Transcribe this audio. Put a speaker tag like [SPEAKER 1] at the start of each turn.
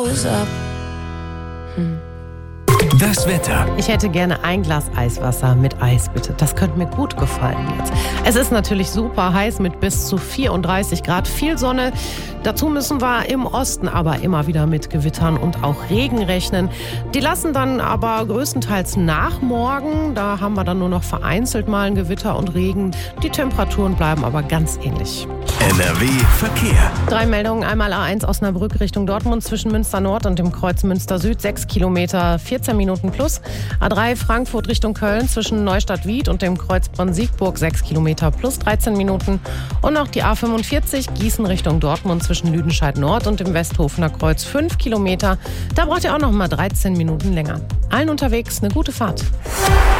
[SPEAKER 1] Das Wetter.
[SPEAKER 2] Ich hätte gerne ein Glas Eiswasser mit Eis, bitte. Das könnte mir gut gefallen jetzt. Es ist natürlich super heiß mit bis zu 34 Grad, viel Sonne. Dazu müssen wir im Osten aber immer wieder mit Gewittern und auch Regen rechnen. Die lassen dann aber größtenteils nach morgen. Da haben wir dann nur noch vereinzelt mal ein Gewitter und Regen. Die Temperaturen bleiben aber ganz ähnlich.
[SPEAKER 1] NRW Verkehr.
[SPEAKER 2] 3 Meldungen. Einmal A1 Osnabrück Richtung Dortmund zwischen Münster Nord und dem Kreuz Münster Süd. 6 Kilometer, 14 Minuten plus. A3 Frankfurt Richtung Köln zwischen Neustadt-Wied und dem Kreuz Bonn-Siegburg. 6 Kilometer plus 13 Minuten. Und noch die A45 Gießen Richtung Dortmund zwischen Lüdenscheid Nord und dem Westhofener Kreuz. 5 Kilometer. Da braucht ihr auch noch mal 13 Minuten länger. Allen unterwegs eine gute Fahrt.